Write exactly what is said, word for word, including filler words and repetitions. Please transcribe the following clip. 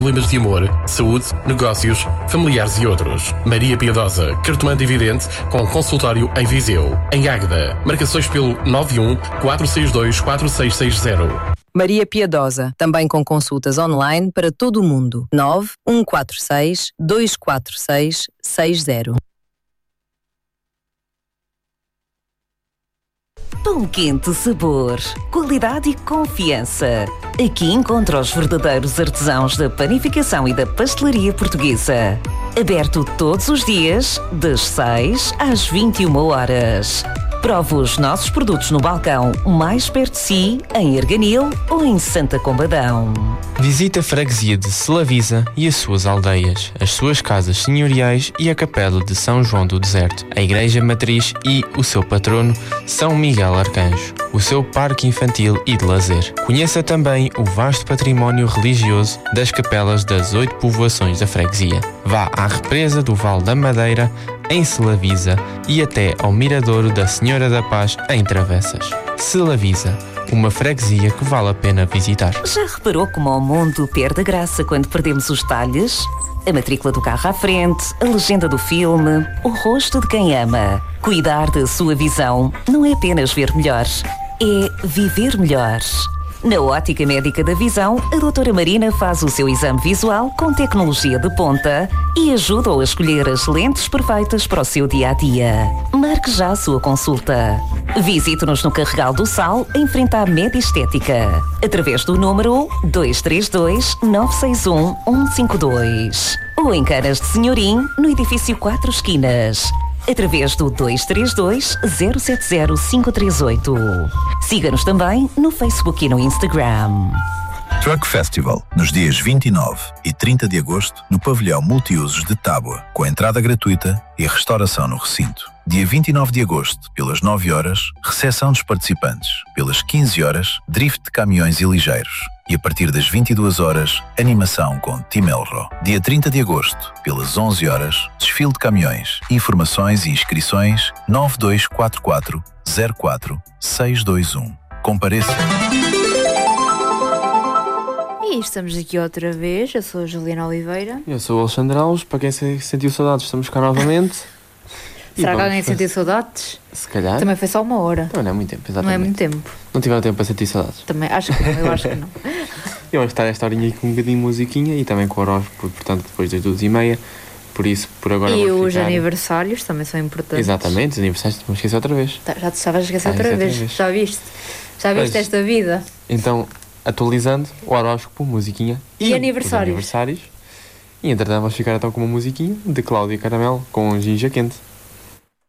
Problemas de amor, saúde, negócios, familiares e outros. Maria Piedosa, cartomante e vidente, com consultório em Viseu. Em Águeda, marcações pelo nove um quatro seis dois quatro seis seis zero. Maria Piedosa, também com consultas online para todo o mundo. nove um quatro seis dois quatro seis seis zero. Pão quente sabor, qualidade e confiança. Aqui encontra os verdadeiros artesãos da panificação e da pastelaria portuguesa. Aberto todos os dias, das seis às vinte e uma horas. Prove os nossos produtos no balcão mais perto de si, em Arganil ou em Santa Combadão. Visite a freguesia de Selavisa e as suas aldeias, as suas casas senhoriais e a capela de São João do Deserto, a igreja matriz e o seu patrono, São Miguel Arcanjo, o seu parque infantil e de lazer. Conheça também o vasto património religioso das capelas das oito povoações da freguesia. Vá à represa do Val da Madeira, em Selavisa, e até ao Miradouro da Senhora da Paz, em Travessas. Selavisa, uma freguesia que vale a pena visitar. Já reparou como o mundo perde a graça quando perdemos os detalhes? A matrícula do carro à frente, a legenda do filme, o rosto de quem ama. Cuidar da sua visão não é apenas ver melhor, é viver melhor. Na Ótica Médica da Visão, a doutora Marina faz o seu exame visual com tecnologia de ponta e ajuda-o a escolher as lentes perfeitas para o seu dia-a-dia. Marque já a sua consulta. Visite-nos no Carregal do Sal, em frente à Média Estética, através do número dois três dois nove seis um um cinco dois ou em Canas de Senhorim, no edifício Quatro Esquinas, através do dois três dois zero sete zero cinco três oito. Siga-nos também no Facebook e no Instagram. Truck Festival, nos dias vinte e nove e trinta de agosto, no pavilhão multiusos de Tábua, com entrada gratuita e restauração no recinto. Dia vinte e nove de agosto, pelas nove horas, recepção dos participantes. Pelas quinze horas, drift de caminhões e ligeiros. E a partir das vinte e duas horas, animação com Tim Elro. Dia trinta de agosto, pelas onze horas, desfile de caminhões. Informações e inscrições nove dois quatro quatro zero quatro seis dois um. Compareça. E estamos aqui outra vez. Eu sou a Juliana Oliveira. Eu sou o Alexandre Alves. Para quem se sentiu saudades, estamos cá novamente. Será que alguém sentiu saudades? Se calhar. Também foi só uma hora. Também não é muito tempo, exatamente. Não é muito tempo. Não tiveram tempo para sentir saudades. Também, acho que não, eu acho que não. Eu vou estar esta horinha aqui com um bocadinho de musiquinha e também com o horóscopo, portanto, depois das duas e meia. Por isso, por agora E vou os ficar... aniversários também são importantes. Exatamente, os aniversários, não me esqueci outra vez. Já te estavas a esquecer Ah, outra, outra vez. vez. Já viste? Já viste Pois. esta vida? Então, atualizando o horóscopo, musiquinha E e aniversários. os aniversários. E entretanto vamos ficar então com uma musiquinha de Cláudia Caramelo com Ginja Quente.